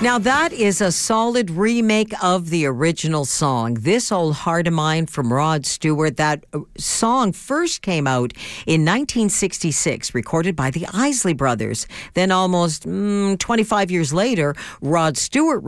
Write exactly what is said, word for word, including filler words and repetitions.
Now, that is a solid remake of the original song, This Old Heart of Mine from Rod Stewart. That song first came out in nineteen sixty-six, recorded by the Isley Brothers. Then almost mm, twenty-five years later, Rod Stewart